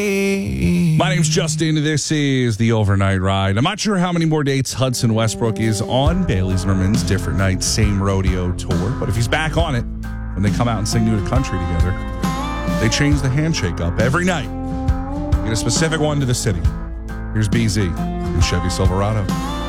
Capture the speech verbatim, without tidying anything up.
My name's Justin. This is the Overnight Ride. I'm not sure how many more dates Hudson Westbrook is on Bailey Zimmerman's Different Nights, Same Rodeo tour, but if he's back on it, when they come out and sing New to Country together, they change the handshake up every night. Get a specific one to the city. Here's B Z and Chevy Silverado.